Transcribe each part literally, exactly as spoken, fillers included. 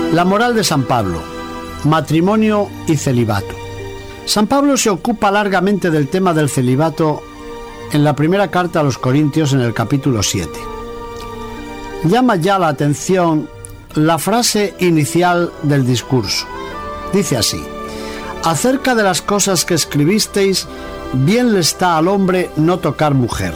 La moral de San Pablo, matrimonio y celibato. San Pablo se ocupa largamente del tema del celibato en la primera carta a los Corintios en el capítulo siete. Llama ya la atención la frase inicial del discurso. Dice así: acerca de las cosas que escribisteis, bien le está al hombre no tocar mujer.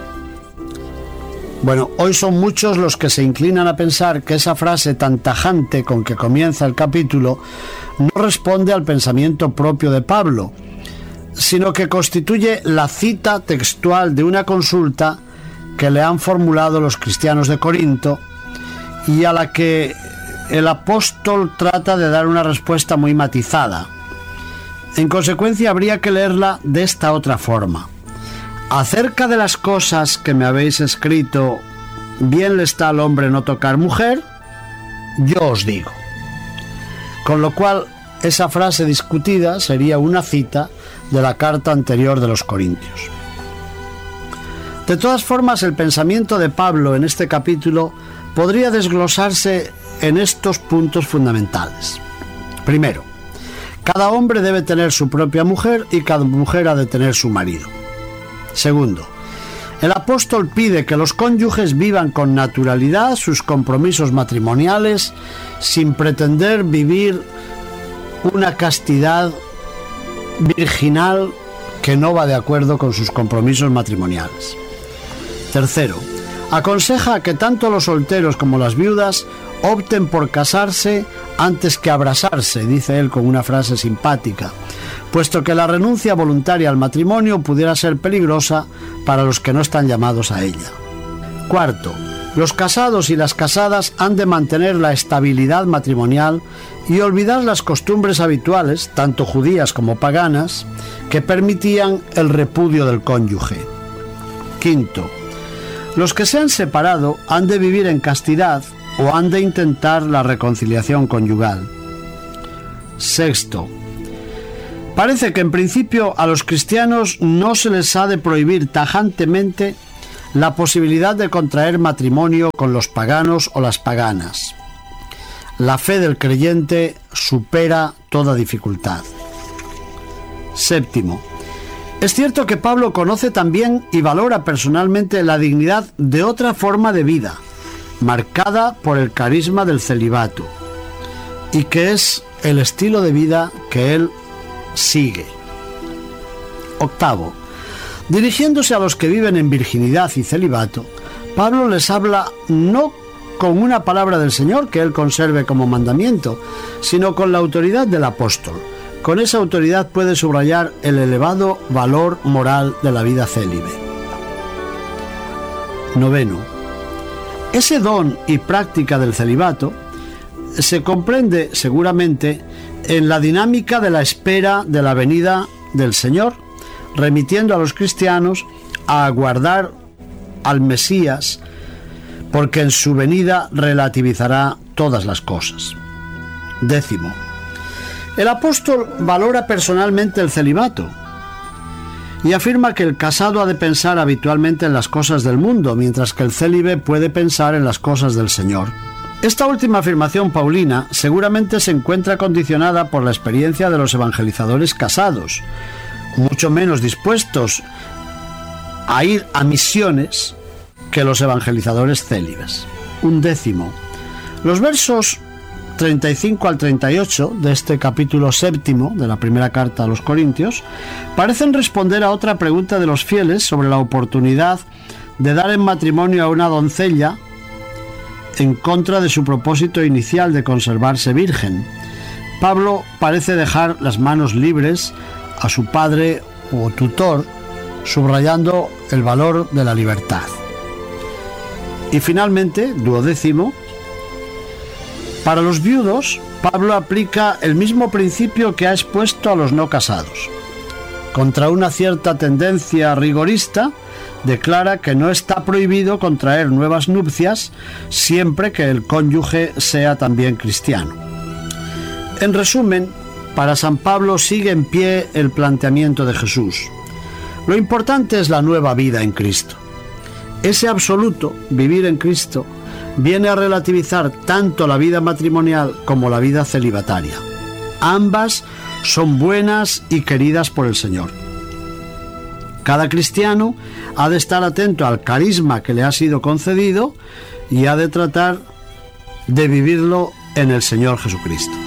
Bueno, hoy son muchos los que se inclinan a pensar que esa frase tan tajante con que comienza el capítulo no responde al pensamiento propio de Pablo, sino que constituye la cita textual de una consulta que le han formulado los cristianos de Corinto y a la que el apóstol trata de dar una respuesta muy matizada. En consecuencia, habría que leerla de esta otra forma: acerca de las cosas que me habéis escrito, bien le está al hombre no tocar mujer, yo os digo. Con lo cual, esa frase discutida sería una cita de la carta anterior de los Corintios. De todas formas, el pensamiento de Pablo en este capítulo podría desglosarse en estos puntos fundamentales. Primero, cada hombre debe tener su propia mujer y cada mujer ha de tener su marido. Segundo, el apóstol pide que los cónyuges vivan con naturalidad sus compromisos matrimoniales sin pretender vivir una castidad virginal que no va de acuerdo con sus compromisos matrimoniales. Tercero, aconseja que tanto los solteros como las viudas opten por casarse antes que abrasarse, dice él con una frase simpática, puesto que la renuncia voluntaria al matrimonio pudiera ser peligrosa para los que no están llamados a ella. Cuarto, los casados y las casadas han de mantener la estabilidad matrimonial y olvidar las costumbres habituales, tanto judías como paganas, que permitían el repudio del cónyuge. Quinto, los que se han separado han de vivir en castidad o han de intentar la reconciliación conyugal. Sexto, parece que en principio a los cristianos no se les ha de prohibir tajantemente la posibilidad de contraer matrimonio con los paganos o las paganas. La fe del creyente supera toda dificultad. Séptimo, es cierto que Pablo conoce también y valora personalmente la dignidad de otra forma de vida, marcada por el carisma del celibato, y que es el estilo de vida que él sigue. Octavo, dirigiéndose a los que viven en virginidad y celibato, Pablo les habla no con una palabra del Señor que él conserve como mandamiento, sino con la autoridad del apóstol. Con esa autoridad puede subrayar el elevado valor moral de la vida célibe. Noveno, ese don y práctica del celibato se comprende seguramente en la dinámica de la espera de la venida del Señor, remitiendo a los cristianos a aguardar al Mesías, porque en su venida relativizará todas las cosas. Décimo, el apóstol valora personalmente el celibato y afirma que el casado ha de pensar habitualmente en las cosas del mundo, mientras que el célibe puede pensar en las cosas del Señor. Esta última afirmación paulina seguramente se encuentra condicionada por la experiencia de los evangelizadores casados, mucho menos dispuestos a ir a misiones que los evangelizadores célibes. Un décimo, los versos treinta y cinco al treinta y ocho de este capítulo séptimo de la primera carta a los Corintios parecen responder a otra pregunta de los fieles sobre la oportunidad de dar en matrimonio a una doncella en contra de su propósito inicial de conservarse virgen. Pablo parece dejar las manos libres a su padre o tutor, subrayando el valor de la libertad. Y finalmente, duodécimo, para los viudos, Pablo aplica el mismo principio que ha expuesto a los no casados. Contra una cierta tendencia rigorista, declara que no está prohibido contraer nuevas nupcias siempre que el cónyuge sea también cristiano. En resumen, para San Pablo sigue en pie el planteamiento de Jesús. Lo importante es la nueva vida en Cristo. Ese absoluto, vivir en Cristo, viene a relativizar tanto la vida matrimonial como la vida celibataria. Ambas son buenas y queridas por el Señor. Cada cristiano ha de estar atento al carisma que le ha sido concedido y ha de tratar de vivirlo en el Señor Jesucristo.